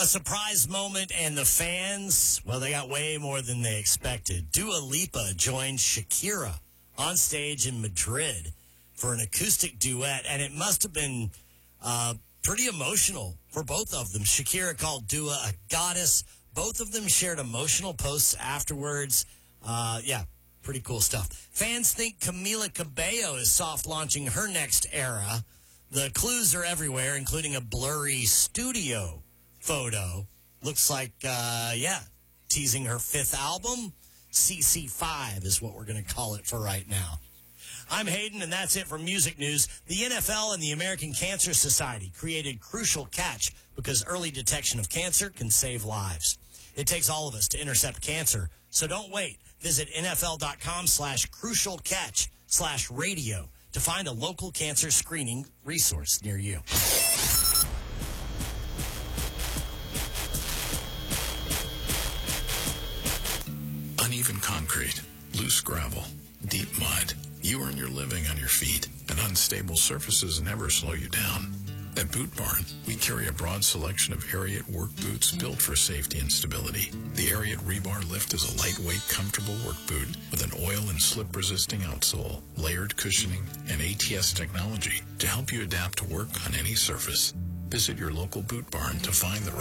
A surprise moment, and the fans, well, they got way more than they expected. Dua Lipa joined Shakira on stage in Madrid for an acoustic duet, and it must have been pretty emotional for both of them. Shakira called Dua a goddess. Both of them shared emotional posts afterwards. Pretty cool stuff. Fans think Camila Cabello is soft-launching her next era. The clues are everywhere, including a blurry studio photo. Looks like, teasing her fifth album. CC5 is what we're going to call it for right now. I'm Hayden, and that's it for music news. The NFL and the American Cancer Society created Crucial Catch because early detection of cancer can save lives. It takes all of us to intercept cancer, so don't wait. Visit NFL.com/crucialcatch/radio to find a local cancer screening resource near you. Uneven concrete, loose gravel, deep mud. You earn your living on your feet, and unstable surfaces never slow you down. At Boot Barn, we carry a broad selection of Ariat work boots built for safety and stability. The Ariat Rebar Lift is a lightweight, comfortable work boot with an oil and slip-resisting outsole, layered cushioning, and ATS technology to help you adapt to work on any surface. Visit your local Boot Barn to find the